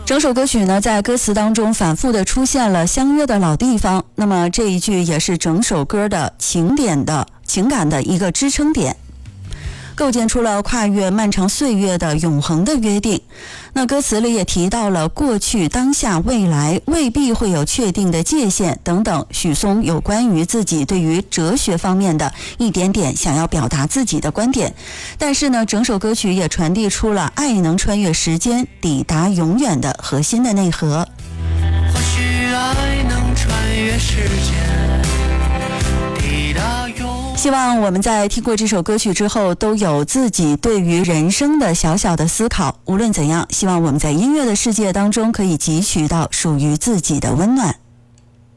整首歌曲呢，在歌词当中反复的出现了相约的老地方，那么这一句也是整首歌的情感的一个支撑点，构建出了跨越漫长岁月的永恒的约定。那歌词里也提到了过去、当下、未来未必会有确定的界限等等，许嵩有关于自己对于哲学方面的一点点想要表达自己的观点。但是呢，整首歌曲也传递出了爱能穿越时间，抵达永远的核心的内核。 或许爱能穿越时间，抵达永远。 希望我们在听过这首歌曲之后，都有自己对于人生的小小的思考。无论怎样，希望我们在音乐的世界当中可以汲取到属于自己的温暖。